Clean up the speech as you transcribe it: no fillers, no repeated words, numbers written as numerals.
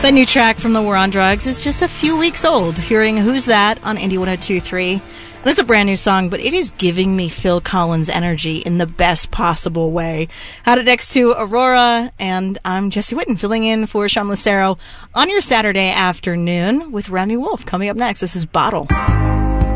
The new track from the War on Drugs is just a few weeks old. Hearing Who's That on Indie 102.3. And it's a brand new song, but it is giving me Phil Collins energy in the best possible way. Had it next to Aurora, and I'm Jesse Whitten filling in for Sean Lucero on your Saturday afternoon with Remy Wolf. Coming up next, this is Bottle.